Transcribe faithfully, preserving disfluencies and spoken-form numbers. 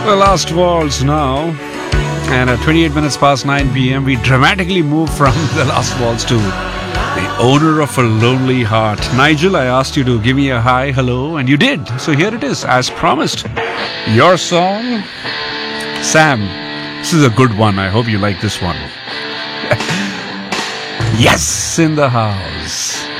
The last waltz now. And at twenty-eight minutes past nine p.m., we dramatically move from the last waltz to the owner of a lonely heart. Nigel, I asked you to give me a hi, hello, and you did. So here it is, as promised. Your song, Sam. This is a good one. I hope you like this one. Yes, in the house.